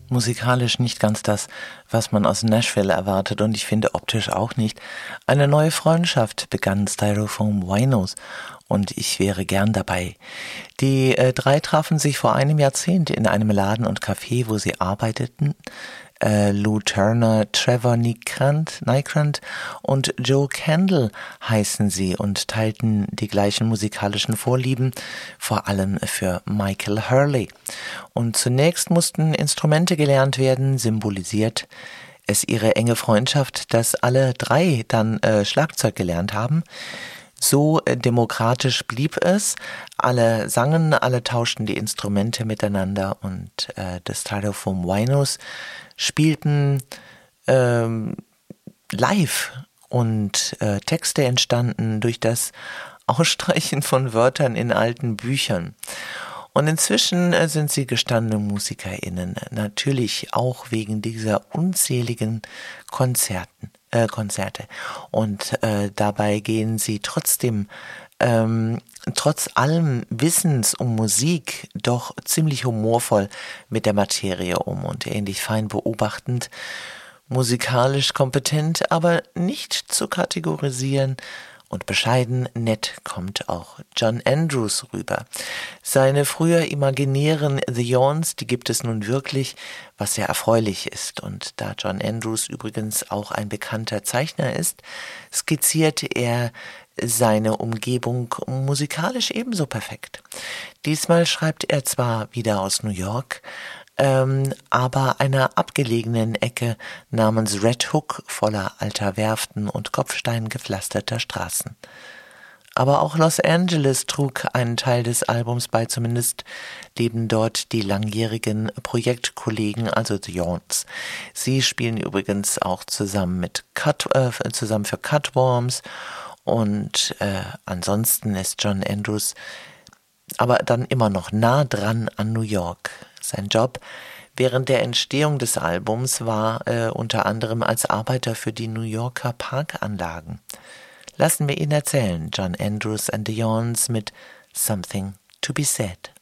Musikalisch nicht ganz das, was man aus Nashville erwartet und ich finde optisch auch nicht. Eine neue Freundschaft begann Styrofoam Winos und ich wäre gern dabei. Die drei trafen sich vor einem Jahrzehnt in einem Laden und Café, wo sie arbeiteten. Lou Turner, Trevor Nykrant und Joe Kendall heißen sie und teilten die gleichen musikalischen Vorlieben, vor allem für Michael Hurley. Und zunächst mussten Instrumente gelernt werden, symbolisiert es ihre enge Freundschaft, dass alle drei dann Schlagzeug gelernt haben. So demokratisch blieb es. Alle sangen, alle tauschten die Instrumente miteinander und das Styrofoam Winos spielten live und Texte entstanden durch das Ausstreichen von Wörtern in alten Büchern. Und inzwischen sind sie gestandene MusikerInnen, natürlich auch wegen dieser unzähligen Konzerte. Und dabei gehen sie trotzdem trotz allem Wissens um Musik doch ziemlich humorvoll mit der Materie um und ähnlich fein beobachtend, musikalisch kompetent, aber nicht zu kategorisieren und bescheiden nett kommt auch John Andrews rüber. Seine früher imaginären The Yawns, die gibt es nun wirklich, was sehr erfreulich ist. Und da John Andrews übrigens auch ein bekannter Zeichner ist, skizziert er seine Umgebung musikalisch ebenso perfekt. Diesmal schreibt er zwar wieder aus New York, aber einer abgelegenen Ecke namens Red Hook voller alter Werften und kopfsteingepflasterter Straßen. Aber auch Los Angeles trug einen Teil des Albums bei, zumindest leben dort die langjährigen Projektkollegen, also The Yawns. Sie spielen übrigens auch zusammen für Cutworms und ansonsten ist John Andrews aber dann immer noch nah dran an New York. Sein Job während der Entstehung des Albums war unter anderem als Arbeiter für die New Yorker Parkanlagen. Lassen wir ihn erzählen, John Andrews and the Yawns mit Something to be Said.